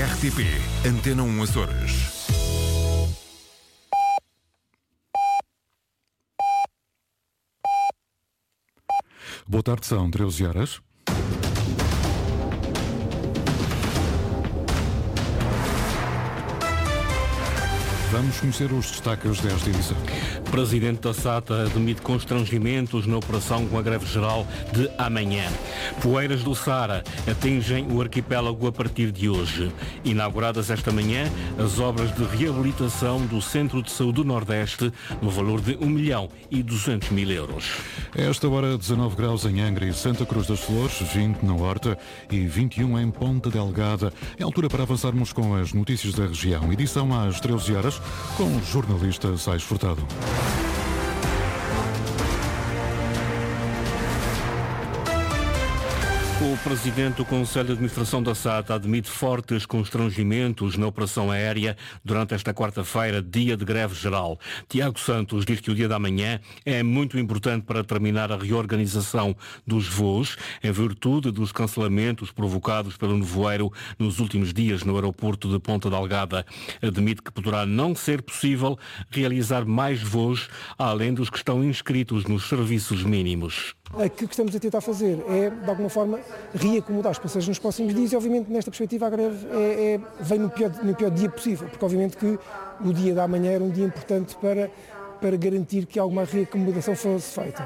RTP Antena 1 Açores. Boa tarde, são 13 horas. Vamos conhecer os destaques desta edição. O presidente da SATA admite constrangimentos na operação com a greve geral de amanhã. Poeiras do Saara atingem o arquipélago a partir de hoje. Inauguradas esta manhã as obras de reabilitação do Centro de Saúde do Nordeste no valor de 1.200.000 euros. A esta hora, 19 graus em Angra e Santa Cruz das Flores, 20 na Horta e 21 em Ponta Delgada. É altura para avançarmos com as notícias da região. Edição às 13 horas. Com o jornalista Sais Furtado. O presidente do Conselho de Administração da SATA admite fortes constrangimentos na operação aérea durante esta quarta-feira, dia de greve geral. Tiago Santos diz que o dia da manhã é muito importante para terminar a reorganização dos voos, em virtude dos cancelamentos provocados pelo nevoeiro nos últimos dias no aeroporto de Ponta Delgada. Admite que poderá não ser possível realizar mais voos, além dos que estão inscritos nos serviços mínimos. Aquilo que estamos a tentar fazer é, de alguma forma, reacomodar os passageiros nos próximos dias e, obviamente, nesta perspectiva, a greve vem no pior dia possível, porque, obviamente, que o dia da manhã era um dia importante para garantir que alguma reacomodação fosse feita.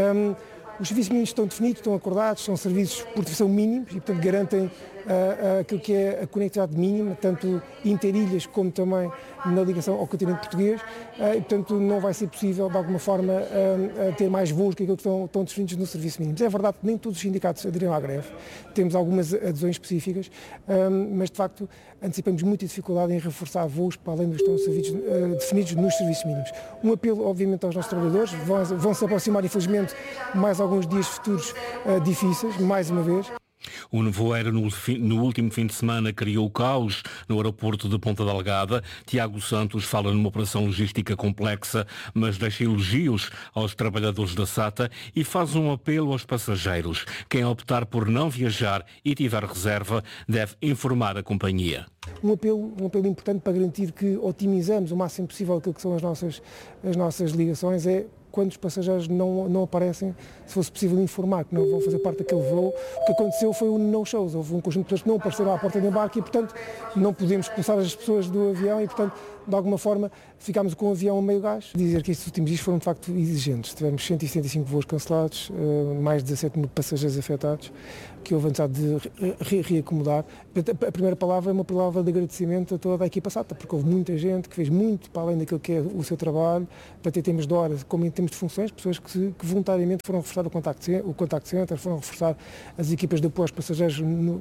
Os serviços mínimos estão definidos, estão acordados, são serviços por definição mínimos e, portanto, garantem aquilo que é a conectividade mínima, tanto interilhas como também na ligação ao continente português, e, portanto, não vai ser possível, de alguma forma, ter mais voos que aquilo que estão definidos nos serviços mínimos. É verdade que nem todos os sindicatos aderiram à greve, temos algumas adesões específicas, mas, de facto, antecipamos muita dificuldade em reforçar voos para além dos que estão definidos nos serviços mínimos. Um apelo, obviamente, aos nossos trabalhadores, vão se aproximar, infelizmente, mais alguns dias futuros difíceis, mais uma vez. O nevoeiro no último fim de semana criou caos no aeroporto de Ponta Delgada. Tiago Santos fala numa operação logística complexa, mas deixa elogios aos trabalhadores da SATA e faz um apelo aos passageiros. Quem optar por não viajar e tiver reserva deve informar a companhia. Um apelo importante para garantir que otimizamos o máximo possível aquilo que são as nossas ligações é quando os passageiros não aparecem, se fosse possível informar que não vão fazer parte daquele voo. O que aconteceu foi um no-shows, houve um conjunto de pessoas que não apareceram à porta de embarque e, portanto, não podemos expulsar as pessoas do avião e, portanto, de alguma forma, ficámos com o avião a meio gás. Dizer que estes últimos dias foram, de facto, exigentes. Tivemos 175 voos cancelados, mais de 17.000 passageiros afetados, que houve necessidade de reacomodar. A primeira palavra é uma palavra de agradecimento a toda a equipa SATA, porque houve muita gente que fez muito para além daquilo que é o seu trabalho, tanto em termos de horas como em termos de funções, pessoas que voluntariamente foram reforçar o contact center, foram reforçar as equipas de apoio aos passageiros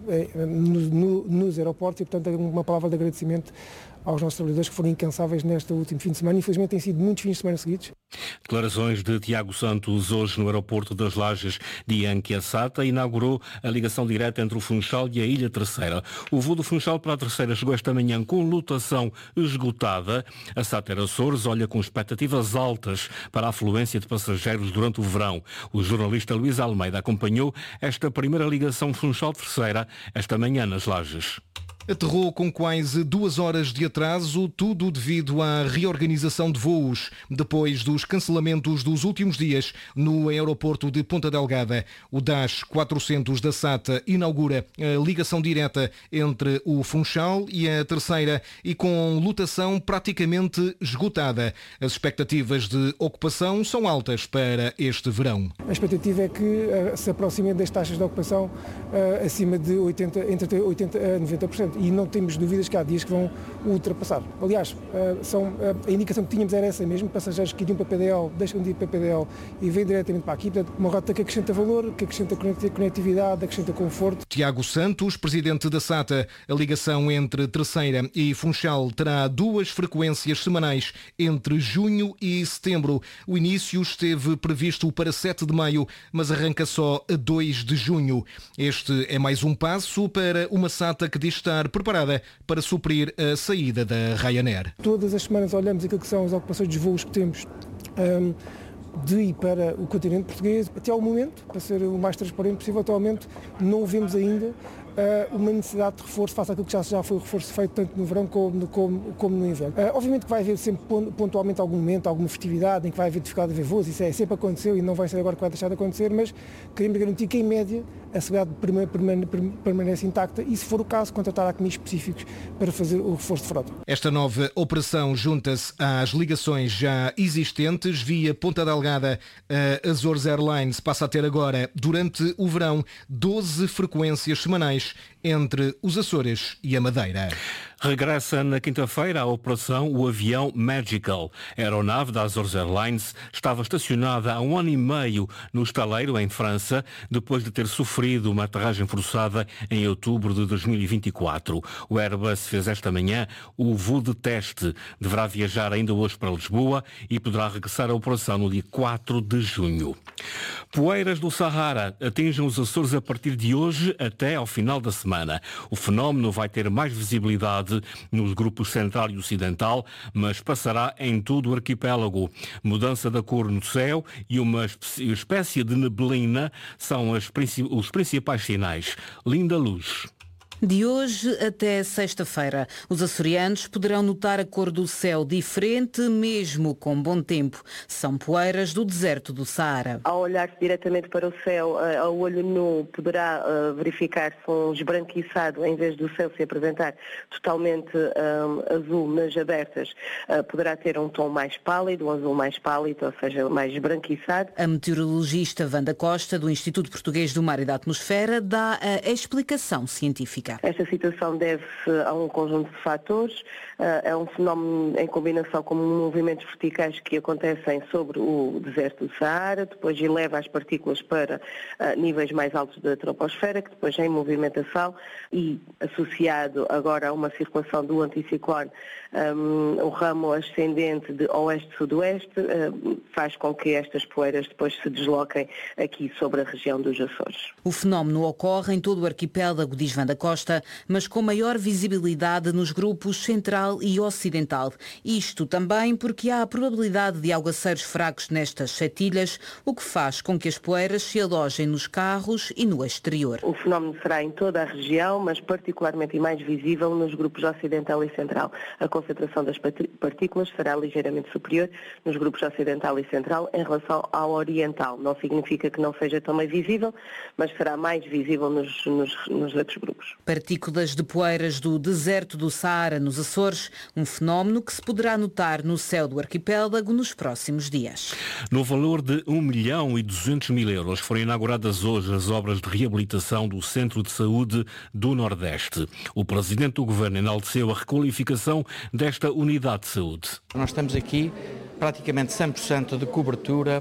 nos aeroportos e, portanto, é uma palavra de agradecimento aos nossos trabalhadores que foram incansáveis neste último fim de semana. Infelizmente têm sido muitos fins de semana seguidos. Declarações de Tiago Santos hoje no aeroporto das Lajes, dia em que a SATA inaugurou a ligação direta entre o Funchal e a Ilha Terceira. O voo do Funchal para a Terceira chegou esta manhã com lotação esgotada. A SATA Açores olha com expectativas altas para a afluência de passageiros durante o verão. O jornalista Luís Almeida acompanhou esta primeira ligação Funchal Terceira esta manhã nas Lajes. Aterrou com quase 2 horas de atraso, tudo devido à reorganização de voos, depois dos cancelamentos dos últimos dias no aeroporto de Ponta Delgada. O Dash 400 da SATA inaugura a ligação direta entre o Funchal e a Terceira e com lotação praticamente esgotada. As expectativas de ocupação são altas para este verão. A expectativa é que se aproximem das taxas de ocupação acima de entre 80% a 90%. E não temos dúvidas que há dias que vão ultrapassar. Aliás, a indicação que tínhamos era essa mesmo, passageiros que iriam para a PDL, deixam de ir para a PDL e vêm diretamente para aqui. Portanto, uma rota que acrescenta valor, que acrescenta conectividade, acrescenta conforto. Tiago Santos, presidente da SATA, a ligação entre Terceira e Funchal terá 2 frequências semanais entre junho e setembro. O início esteve previsto para 7 de maio, mas arranca só a 2 de junho. Este é mais um passo para uma SATA que diz estar preparada para suprir a saída da Ryanair. Todas as semanas olhamos aquilo que são as ocupações dos voos que temos de ir para o continente português. Até ao momento, para ser o mais transparente possível, atualmente não vemos ainda uma necessidade de reforço face àquilo que já foi o reforço feito tanto no verão como no inverno. Obviamente que vai haver sempre pontualmente algum momento, alguma festividade em que vai haver dificuldade de haver voos, isso sempre aconteceu e não vai ser agora que vai deixar de acontecer, mas queremos garantir que em média a seguridade permanece intacta e, se for o caso, contratar ACMIs específicos para fazer o reforço de frota. Esta nova operação junta-se às ligações já existentes. Via Ponta Delgada, a Azores Airlines passa a ter agora, durante o verão, 12 frequências semanais entre os Açores e a Madeira. Regressa na quinta-feira à operação o avião Magical. A aeronave da Azores Airlines estava estacionada há 1 ano e meio no estaleiro, em França, depois de ter sofrido uma aterragem forçada em outubro de 2024. O Airbus fez esta manhã o voo de teste. Deverá viajar ainda hoje para Lisboa e poderá regressar à operação no dia 4 de junho. Poeiras do Sahara atingem os Açores a partir de hoje até ao final da semana. O fenómeno vai ter mais visibilidade nos grupos central e ocidental, mas passará em todo o arquipélago. Mudança da cor no céu e uma espécie de neblina são os principais sinais. Linda Luz. De hoje até sexta-feira, os açorianos poderão notar a cor do céu diferente, mesmo com bom tempo. São poeiras do deserto do Saara. Ao olhar-se diretamente para o céu, a olho nu, poderá verificar-se um esbranquiçado, em vez do céu se apresentar totalmente azul nas abertas, poderá ter um tom mais pálido, um azul mais pálido, ou seja, mais esbranquiçado. A meteorologista Wanda Costa, do Instituto Português do Mar e da Atmosfera, dá a explicação científica. Esta situação deve-se a um conjunto de fatores, é um fenómeno em combinação com movimentos verticais que acontecem sobre o deserto do Saara, depois eleva as partículas para níveis mais altos da troposfera, que depois em movimentação e associado agora a uma circulação do anticiclone, o ramo ascendente de oeste-sudoeste, faz com que estas poeiras depois se desloquem aqui sobre a região dos Açores. O fenómeno ocorre em todo o arquipélago, diz Wanda Costa, mas com maior visibilidade nos grupos central e ocidental. Isto também porque há a probabilidade de aguaceiros fracos nestas 7 ilhas, o que faz com que as poeiras se alojem nos carros e no exterior. O fenómeno será em toda a região, mas particularmente e mais visível nos grupos ocidental e central. A concentração das partículas será ligeiramente superior nos grupos ocidental e central em relação ao oriental. Não significa que não seja também visível, mas será mais visível nos outros grupos. Partículas de poeiras do deserto do Saara nos Açores, um fenómeno que se poderá notar no céu do arquipélago nos próximos dias. No valor de 1.200.000 euros foram inauguradas hoje as obras de reabilitação do Centro de Saúde do Nordeste. O Presidente do Governo enalteceu a requalificação desta unidade de saúde. Nós temos aqui praticamente 100% de cobertura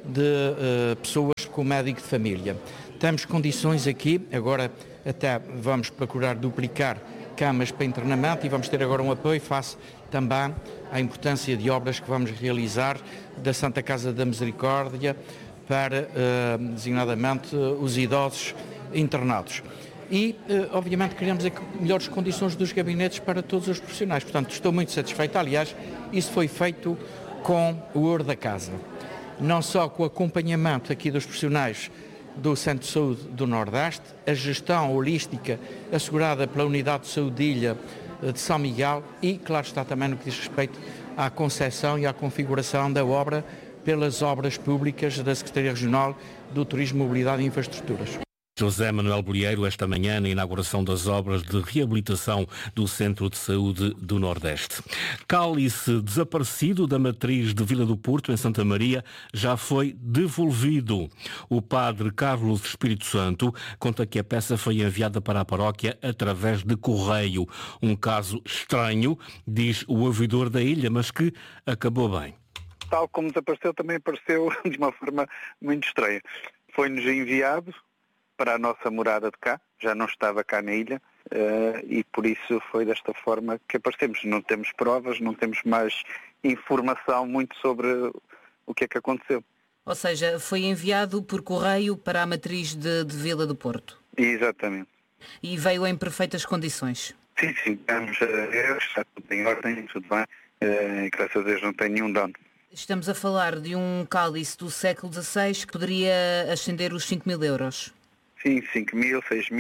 de pessoas com médico de família. Temos condições aqui, agora até vamos procurar duplicar camas para internamento e vamos ter agora um apoio face também à importância de obras que vamos realizar da Santa Casa da Misericórdia para, designadamente, os idosos internados. E, obviamente, queremos melhores condições dos gabinetes para todos os profissionais. Portanto, estou muito satisfeito. Aliás, isso foi feito com o ouro da casa. Não só com o acompanhamento aqui dos profissionais do Centro de Saúde do Nordeste, a gestão holística assegurada pela Unidade de Saúde de Ilha de São Miguel e, claro está, também no que diz respeito à concepção e à configuração da obra pelas obras públicas da Secretaria Regional do Turismo, Mobilidade e Infraestruturas. José Manuel Bolieiro, esta manhã, na inauguração das obras de reabilitação do Centro de Saúde do Nordeste. Cálice desaparecido da matriz de Vila do Porto, em Santa Maria, já foi devolvido. O padre Carlos Espírito Santo conta que a peça foi enviada para a paróquia através de correio. Um caso estranho, diz o ouvidor da ilha, mas que acabou bem. Tal como desapareceu, também apareceu de uma forma muito estranha. Foi-nos enviado para a nossa morada de cá, já não estava cá na ilha, e por isso foi desta forma que aparecemos. Não temos provas, não temos mais informação muito sobre o que é que aconteceu. Ou seja, foi enviado por correio para a matriz de Vila do Porto? Exatamente. E veio em perfeitas condições? Sim, estamos a Deus, está tudo em ordem, tudo bem, e graças a Deus não tem nenhum dano. Estamos a falar de um cálice do século XVI que poderia ascender os 5.000 euros. Sim, 5.000, 6.000,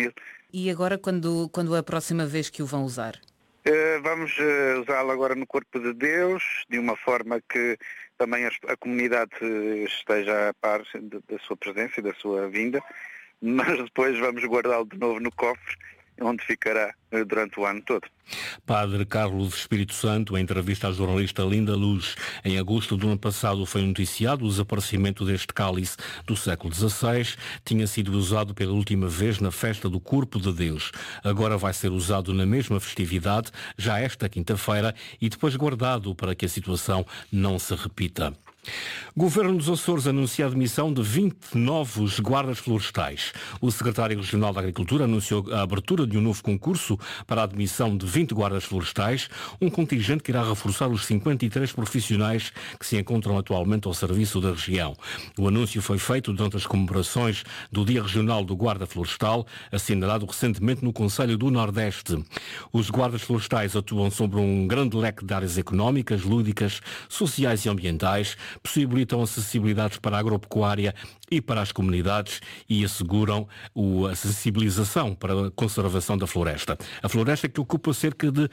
E agora, quando a próxima vez que o vão usar? Vamos usá-lo agora no Corpo de Deus, de uma forma que também a comunidade esteja a par da sua presença e da sua vinda, mas depois vamos guardá-lo de novo no cofre, onde ficará durante o ano todo. Padre Carlos Espírito Santo, em entrevista à jornalista Linda Luz, em agosto do ano passado foi noticiado o desaparecimento deste cálice do século XVI. Tinha sido usado pela última vez na festa do Corpo de Deus. Agora vai ser usado na mesma festividade, já esta quinta-feira, e depois guardado para que a situação não se repita. Governo dos Açores anuncia a admissão de 20 novos guardas florestais. O secretário regional da Agricultura anunciou a abertura de um novo concurso para a admissão de 20 guardas florestais, um contingente que irá reforçar os 53 profissionais que se encontram atualmente ao serviço da região. O anúncio foi feito durante as comemorações do Dia Regional do Guarda Florestal, assinalado recentemente no Conselho do Nordeste. Os guardas florestais atuam sobre um grande leque de áreas económicas, lúdicas, sociais e ambientais, possibilitam acessibilidades para a agropecuária e para as comunidades e asseguram a sensibilização para a conservação da floresta. A floresta que ocupa cerca de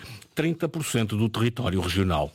30% do território regional.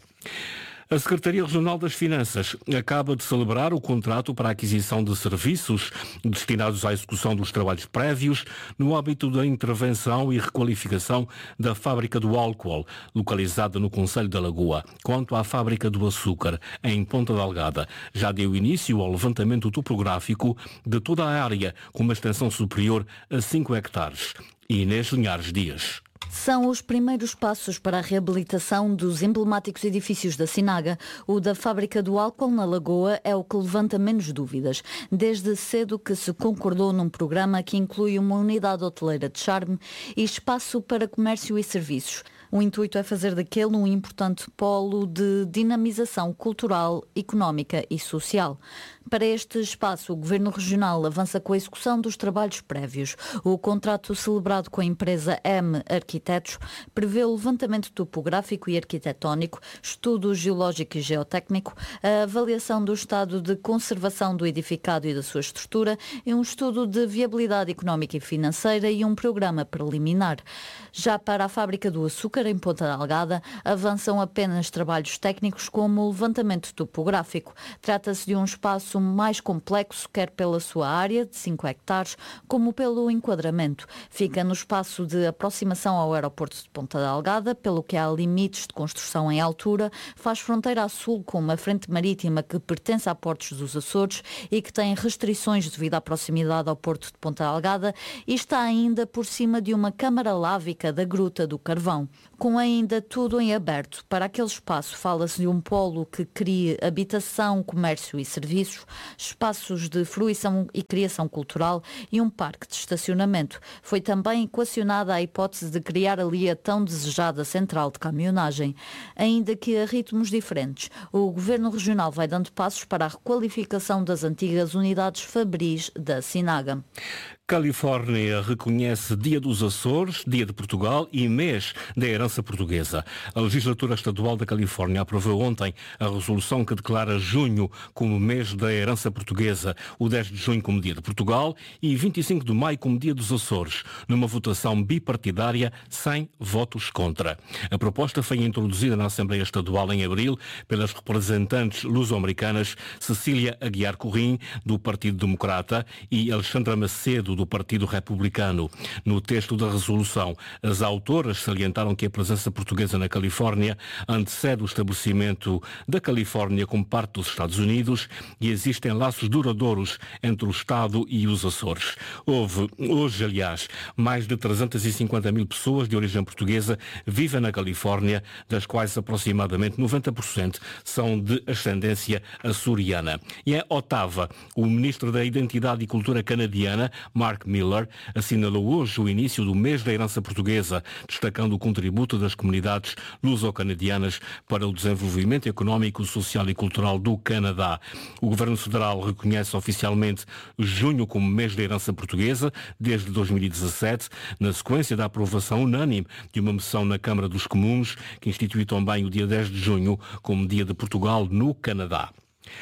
A Secretaria Regional das Finanças acaba de celebrar o contrato para a aquisição de serviços destinados à execução dos trabalhos prévios no âmbito da intervenção e requalificação da fábrica do álcool, localizada no Concelho da Lagoa. Quanto à fábrica do açúcar, em Ponta Delgada, já deu início ao levantamento topográfico de toda a área, com uma extensão superior a 5 hectares. Inês Linhares Dias. São os primeiros passos para a reabilitação dos emblemáticos edifícios da Sinaga. O da fábrica do álcool na Lagoa é o que levanta menos dúvidas. Desde cedo que se concordou num programa que inclui uma unidade hoteleira de charme e espaço para comércio e serviços. O intuito é fazer daquele um importante polo de dinamização cultural, económica e social. Para este espaço, o Governo Regional avança com a execução dos trabalhos prévios. O contrato celebrado com a empresa M Arquitetos prevê o levantamento topográfico e arquitetónico, estudo geológico e geotécnico, a avaliação do estado de conservação do edificado e da sua estrutura, e um estudo de viabilidade económica e financeira e um programa preliminar. Já para a fábrica do açúcar, em Ponta Delgada, avançam apenas trabalhos técnicos como o levantamento topográfico. Trata-se de um espaço mais complexo, quer pela sua área, de 5 hectares, como pelo enquadramento. Fica no espaço de aproximação ao aeroporto de Ponta Delgada, pelo que há limites de construção em altura, faz fronteira a sul com uma frente marítima que pertence a Portos dos Açores e que tem restrições devido à proximidade ao porto de Ponta Delgada, e está ainda por cima de uma câmara lávica da Gruta do Carvão. Com ainda tudo em aberto, para aquele espaço fala-se de um polo que crie habitação, comércio e serviços, espaços de fruição e criação cultural e um parque de estacionamento. Foi também equacionada a hipótese de criar ali a tão desejada central de caminhonagem. Ainda que a ritmos diferentes, o Governo Regional vai dando passos para a requalificação das antigas unidades fabris da Sinaga. Califórnia reconhece Dia dos Açores, Dia de Portugal e Mês da Herança Portuguesa. A Legislatura Estadual da Califórnia aprovou ontem a resolução que declara junho como Mês da Herança Portuguesa, o 10 de junho como Dia de Portugal e 25 de maio como Dia dos Açores, numa votação bipartidária sem votos contra. A proposta foi introduzida na Assembleia Estadual em abril pelas representantes luso-americanas Cecília Aguiar Corrim, do Partido Democrata, e Alexandra Macedo, do Partido Republicano. No texto da resolução, as autoras salientaram que a presença portuguesa na Califórnia antecede o estabelecimento da Califórnia como parte dos Estados Unidos e existem laços duradouros entre o Estado e os Açores. Houve, hoje, aliás, mais de 350 mil pessoas de origem portuguesa vivem na Califórnia, das quais aproximadamente 90% são de ascendência açoriana. E em Ottawa, o ministro da Identidade e Cultura canadiana, Mark Miller, assinalou hoje o início do Mês da Herança Portuguesa, destacando o contributo das comunidades luso-canadianas para o desenvolvimento económico, social e cultural do Canadá. O Governo Federal reconhece oficialmente junho como Mês da Herança Portuguesa desde 2017, na sequência da aprovação unânime de uma moção na Câmara dos Comuns, que institui também o dia 10 de junho como Dia de Portugal no Canadá.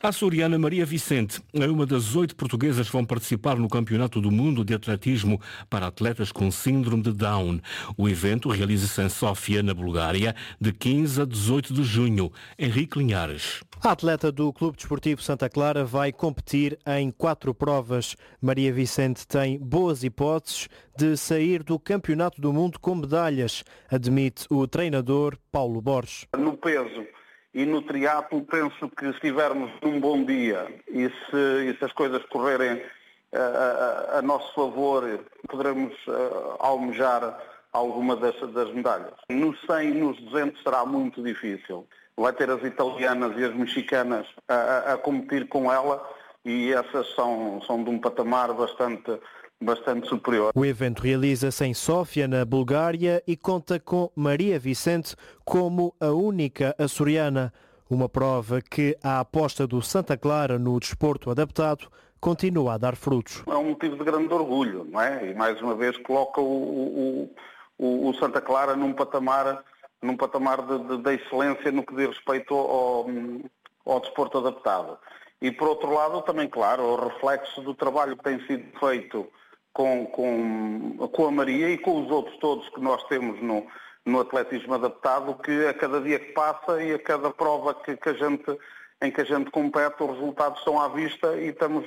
A açoriana Maria Vicente é uma das 8 portuguesas que vão participar no Campeonato do Mundo de Atletismo para atletas com síndrome de Down. O evento realiza-se em Sófia, na Bulgária, de 15 a 18 de junho. Henrique Linhares. A atleta do Clube Desportivo Santa Clara vai competir em 4 provas. Maria Vicente tem boas hipóteses de sair do Campeonato do Mundo com medalhas, admite o treinador Paulo Borges. No peso e no triatlo, penso que se estivermos num bom dia e se as coisas correrem a nosso favor, poderemos almejar alguma das medalhas. No 100 e nos 200 será muito difícil. Vai ter as italianas e as mexicanas a competir com ela e essas são de um patamar bastante superior. O evento realiza-se em Sófia, na Bulgária, e conta com Maria Vicente como a única açoriana. Uma prova que a aposta do Santa Clara no desporto adaptado continua a dar frutos. É um motivo de grande orgulho, não é? E mais uma vez coloca o Santa Clara num patamar de excelência no que diz respeito ao desporto adaptado. E por outro lado também, claro, o reflexo do trabalho que tem sido feito com a Maria e com os outros todos que nós temos no atletismo adaptado, que a cada dia que passa e a cada prova em que a gente compete, os resultados estão à vista e estamos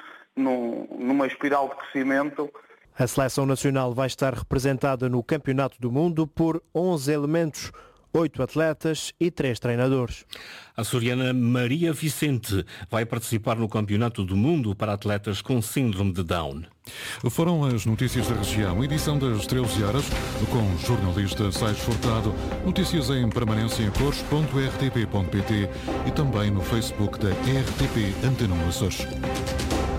numa espiral de crescimento. A seleção nacional vai estar representada no Campeonato do Mundo por 11 elementos, 8 atletas e 3 treinadores. A açoriana Maria Vicente vai participar no Campeonato do Mundo para atletas com síndrome de Down. Foram as notícias da região, edição das 13 horas, com o jornalista Sais Furtado. Notícias em permanência em cores.rtp.pt e também no Facebook da RTP Antena Açores.